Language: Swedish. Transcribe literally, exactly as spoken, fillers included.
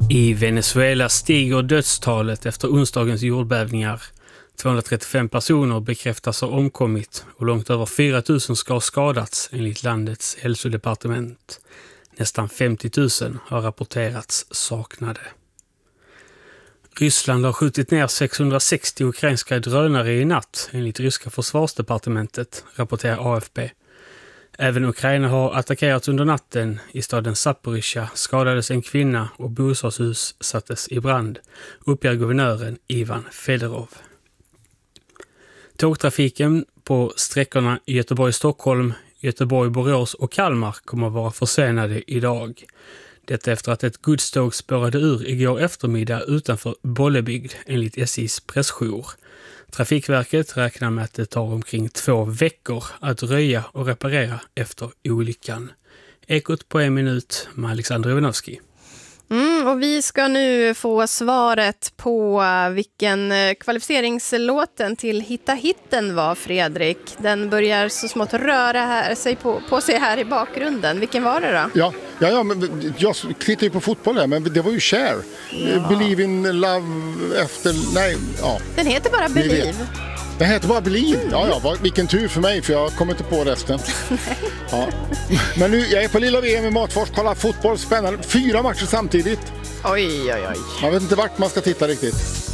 I Venezuela stiger dödstalet efter onsdagens jordbävningar. tvåhundratrettiofem personer bekräftas ha omkommit och långt över fyra tusen ska ha skadats enligt landets hälsodepartement. Nästan femtio tusen har rapporterats saknade. Ryssland har skjutit ner sexhundrasextio ukrainska drönare i natt enligt ryska försvarsdepartementet, rapporterar A F P. Även Ukraina har attackerats under natten. I staden Zaporizjzja skadades en kvinna och bostadshus sattes i brand, uppger guvernören Ivan Fedorov. Tågtrafiken på sträckorna Göteborg-Stockholm, Göteborg-Borås och Kalmar kommer att vara försenade idag. Detta efter att ett godståg spårade ur igår eftermiddag utanför Bollebygd enligt S J:s pressjour. Trafikverket räknar med att det tar omkring två veckor att röja och reparera efter olyckan. Ekot på en minut med Alexander Ivanovski. Mm, och vi ska nu få svaret på vilken kvalificeringslåten till Hitta hitten var, Fredrik. Den börjar så smått röra här, sig på, på sig här i bakgrunden. Vilken var det då? Ja, ja, ja men jag tittar ju på fotboll här, men det var ju Cher. Ja. Believe in love efter... Nej, ja. Den heter bara Believe. Den heter bara Believe. Ja, ja, vilken tur för mig, för jag kommer inte på resten. Ja. Men nu, jag är på Lilla V M i Matfors, kolla fotboll, spännande. Fyra matcher samtidigt. Oj, oj, oj. Jag vet inte vart man ska titta riktigt.